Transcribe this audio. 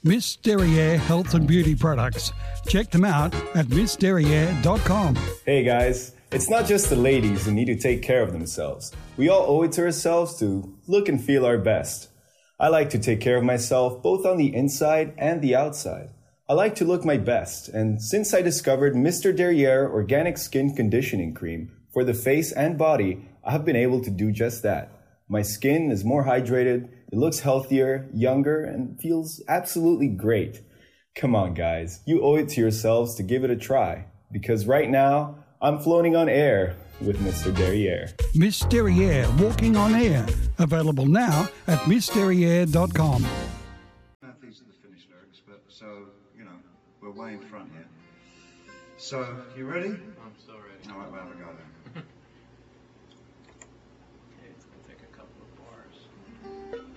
Miss Derriere Health and Beauty Products. Check them out at missderriere.com. Hey guys, it's not just the ladies who need to take care of themselves. We all owe it to ourselves to look and feel our best. I like to take care of myself both on the inside and the outside. I like to look my best, and since I discovered Mr. Derriere Organic Skin Conditioning Cream for the face and body, I have been able to do just that. My skin is more hydrated, it looks healthier, younger, and feels absolutely great. Come on guys, you owe it to yourselves to give it a try, because right now, I'm floating on air with Mr. Derriere. Miss Derriere Walking on Air. Available now at missderriere.com. These are the finished lyrics, but so, you know, we're way in front here. So, you ready? I'm so ready. All right, we'll have a go then.